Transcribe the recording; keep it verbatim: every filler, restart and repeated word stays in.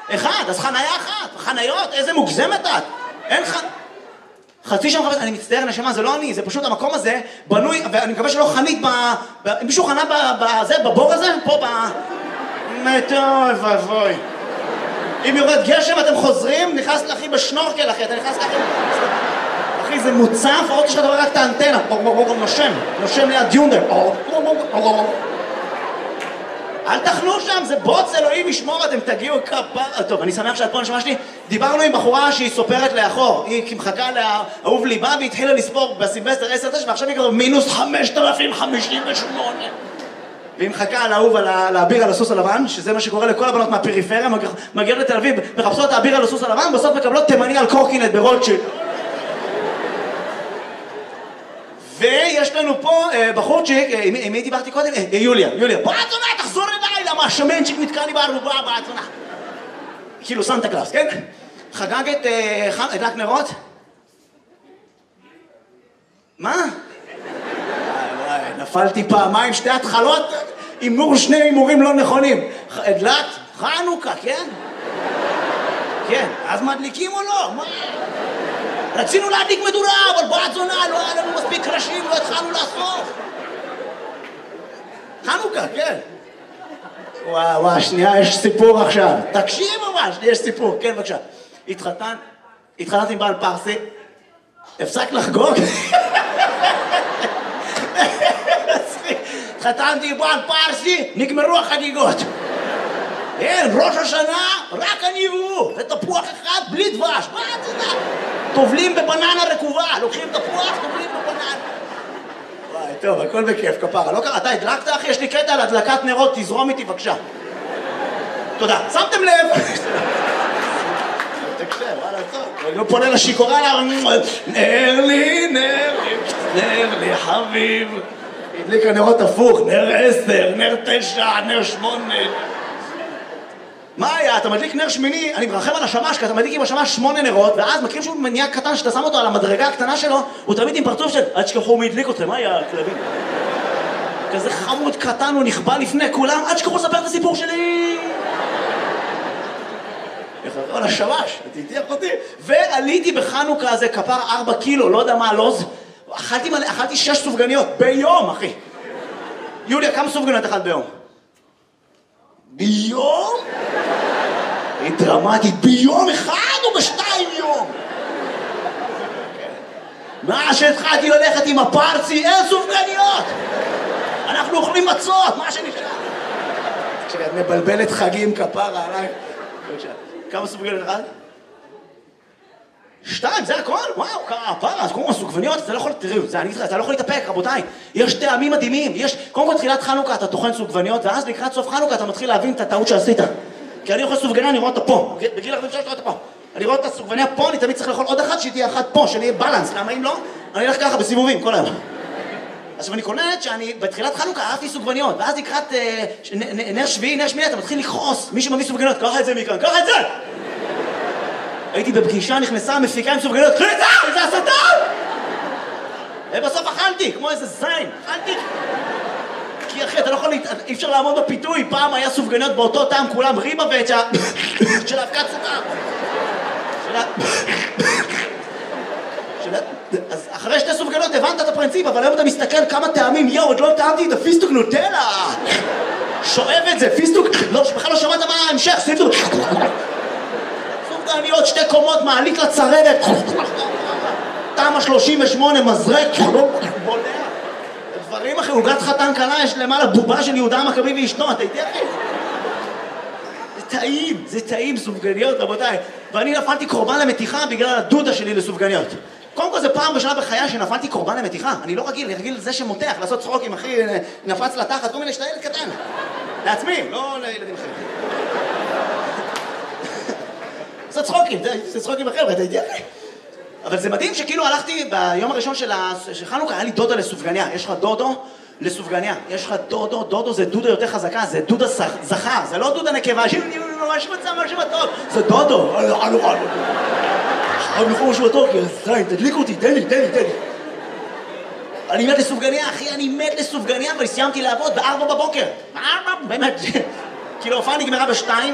אחד, אז חניה אחת, חניות, איזה מוגזמת את. אין ח... חצי שעה מחפש, אני מצטער נשמה, זה לא אני, זה פשוט המקום הזה בנוי, ואני מקווה שלא חנית ב... ב... מישהו חנה בזה, בבור הזה? פה ב... טוב, אבוי. אם יורד גשם אתם חוזרים, נכנס לאחי בשנורקל אחי, אתה נכנס לאחי... אחי, זה מוצף, עוד יש לך דבר רק את האנטנה, נושם, נושם ליד יונדר. אל תחנו שם, זה בוץ, אלוהים ישמור, אתם תגיעו כפר... טוב, אני שמח שאת פה נשמע שלי. דיברנו עם בחורה שהיא סופרת לאחור, היא מחכה לאהוב ליבה והתחילה לספור בסילבסטר עשר תשע, ועכשיו היא כבר מינוס חמשת אלפים חמישים ושמונה. והיא מחכה על האהוב, על האביר על הסוס הלבן, שזה מה שקורה לכל הבנות מהפריפריה, מגיעות לתל אביב, מחפשות האביר על הסוס הלבן, בסוף מקבלות תימני על קורקינט ברוטשילד. ויש לנו פה בחורצ'יק, עם מי דיברתי קודם? יוליה, יוליה. בעצונה, תחזור אליי, למה השמנצ'יק נתקע לי בערובה, בעצונה. כאילו סנטה קלאס, כן? חגגת, הדלק נרות? מה? וואי, נפלתי פעמיים, שתי התחלות, הימור שני הימורים לא נכונים. הדלק, חנוכה, כן? כן, אז מדליקים או לא? מה? רצינו להדליק מדורה, אבל בעצונה, לא היה לנו מספיק ראשים, לא התחלנו לאסוף. חנוכה, כן. וואו, וואו, שנייה, יש סיפור עכשיו. תקשיב ממש, יש סיפור, כן, בבקשה. התחתן, התחתנת עם בעל פרסי, הפסק לחגוג. התחתנתי עם בעל פרסי, נגמרו החגיגות. אין, ראש השנה, רק אני והוא, ותפוח אחד בלי דבש, מה אתה יודע? טובלים בבננה רקובה, לוקחים תפוח, טובלים בבננה. וואי, טוב, הכל בכיף, כפרה. לא קרה, אתה הדלקת, אחי? יש לי קטע על הדלקת נרות, תזרום איתי, בבקשה. תודה. שמתם לב? תקשב, וואלה, טוב. אני לא פונה לשיקורה, נר לי, נר לי, נר לי, חביב. הדליק הנרות הפוך, נר עשר, נר תשע, נר שמונה. מה היה? אתה מדליק נר שמיני, אני מרחם על השמש, כי אתה מדליק עם השמש שמונה נרות, ואז מכירים שהוא מניע קטן שאתה שם אותו על המדרגה הקטנה שלו, הוא תמיד עם פרצוף של, אל תשכחו מי הדליק אתכם, מה היה הכלבים? כזה חמוד קטן, הוא נכבה לפני כולם, אל תשכחו לספר את הסיפור שלי! על השמש, תתיח אותי. ועליתי בחנוכה הזה, כפר ארבע קילו, לא יודע מה הלוז, אכלתי, אכלתי שש סופגניות ביום, אחי. יוליה, כמה סופגניות אכלת ביום? ביום? היא דרמטית, ביום אחד או בשתיים יום? מה שהתחלתי ללכת עם הפרצי, אין סופגניות! אנחנו אוכלים מצות, מה שנשאר? כשאת מבלבלת חגים כפרה עליי. כמה סופגניות אחד? שתיים, זה הכל? וואו, כפרה, אז קוראים סופגניות, אתה לא יכול, תראו, זה אני אגיד לך, אתה לא יכול להתאפק, רבותיי. יש טעמים מדהימים, יש, קודם כל תחילת חנוכה אתה טוחן סופגניות, ואז לקראת סוף חנוכה אתה מתחיל להבין את הטעות שעשית. כי אני אוכל סופגניה, אני רואה אותה פה, בגיל ארבעים ושלוש אני רואה אותה פה. אני רואה את הסופגניה פה, אני תמיד צריך לאכול עוד אחת, שהיא תהיה אחת פה, שאני אהיה בלנס, למה אם לא? אני אלך ככה בסיבובים, כל היום. אז אני קולט שאני בתחילת חנוכה אהבתי סופגניות, ואז לקראת נר שביעי, נר שמיני, אתה מתחיל לכעוס, מי שמביא סופגניות, קח את זה מכאן, קח את זה! הייתי בפגישה, נכנסה, מפיקה עם סופגניות, קחי את זה! איזה הסתה! ובסוף אכלתי, כמו איזה זין, אכלתי. כי אחי, אתה לא יכול, אי אפשר לעמוד בפיתוי, פעם היה סופגניות באותו טעם, כולם ריבה ואת של האבקת סוכר. אז אחרי שתי סופגניות הבנת את הפרינציפ, אבל היום אתה מסתכל כמה טעמים, יואו, עוד לא טעמתי את הפיסטוק נוטלה. שואב את זה, פיסטוק, בכלל לא שמעת מה ההמשך, פיסטוק. סופגניות, שתי קומות, מעלית לצרבת. תמה שלושים ושמונה, מזרק, בולע. דברים אחרי, עוגת חתן קלה, יש למעלה בובה של יהודה המכבי ואשתו, אתה איתי אחי? זה טעים, זה טעים סופגניות, רבותיי. ואני נפלתי קורבן למתיחה בגלל הדודה שלי לסופגניות. קודם כל זה פעם בשנה בחיי שנפלתי קורבן למתיחה. אני לא רגיל, אני רגיל לזה שמותח, לעשות צחוקים, אחי, נפץ לתחת, כל מיני שאתה ילד קטן. לעצמי, לא לילדים אחרים. לעשות צחוקים, זה צחוקים אחר, אתה איתי אחי? אבל זה מדהים שכאילו הלכתי ביום הראשון של חנוכה, היה לי דודה לסופגניה. יש לך דודו לסופגניה. יש לך דודו, דודו זה דודה יותר חזקה, זה דודה זכר, זה לא דודה נקבה, ממש מצא משהו בטוב, זה דודו. חייב לכו משהו בטוב, כי זין, תדליק אותי, תן לי, תן לי, תן לי. אני מת לסופגניה, אחי, אני מת לסופגניה, אבל סיימתי לעבוד בארבע בבוקר. בארבע, באמת. כאילו, ההופעה נגמרה בשתיים,